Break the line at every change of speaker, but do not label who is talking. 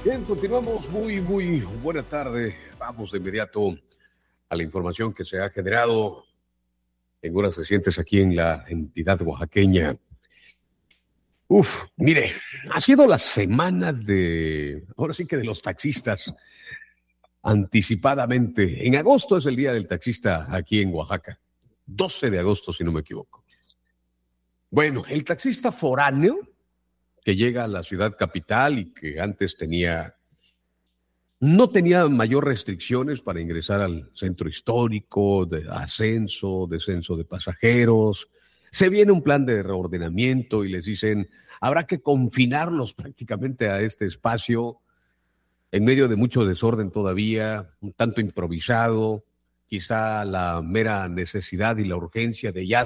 Bien, continuamos. Muy buena tarde. Vamos de inmediato a la información que se ha generado en horas recientes aquí en la entidad oaxaqueña. Mire, ha sido la semana ahora sí que de los taxistas, anticipadamente. En agosto es el día del taxista aquí en Oaxaca. 12 de agosto, si no me equivoco. Bueno, el taxista foráneo que llega a la ciudad capital y que antes no tenía mayor restricciones para ingresar al centro histórico, de ascenso, descenso de pasajeros. Se viene un plan de reordenamiento y les dicen, habrá que confinarlos prácticamente a este espacio en medio de mucho desorden todavía, un tanto improvisado, quizá la mera necesidad y la urgencia de ya